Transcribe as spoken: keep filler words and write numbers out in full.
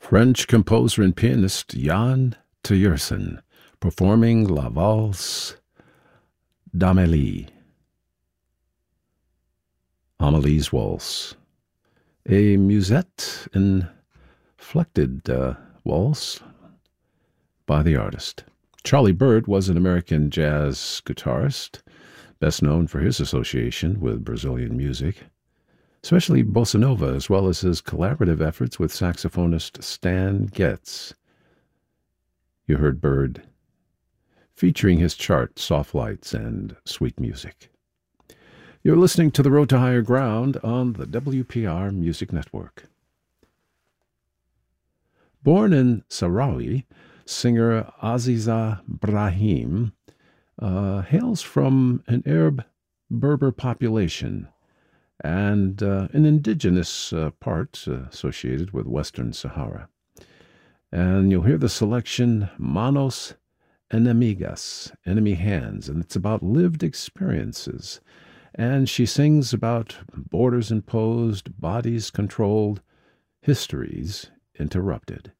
French composer and pianist Jan Tiersen performing La Valse d'Amélie. Amelie's Waltz, a musette inflected uh, waltz by the artist. Charlie Byrd was an American jazz guitarist, best known for his association with Brazilian music, especially bossa nova, as well as his collaborative efforts with saxophonist Stan Getz. You heard Byrd featuring his chart, Soft Lights and Sweet Music. You're listening to The Road to Higher Ground on the W P R Music Network. Born in Sarawi, singer Aziza Brahim uh, hails from an Arab Berber population and uh, an indigenous uh, part uh, associated with Western Sahara. And you'll hear the selection Manos Enemigas, Enemy Hands, and it's about lived experiences. And she sings about borders imposed, bodies controlled, histories interrupted.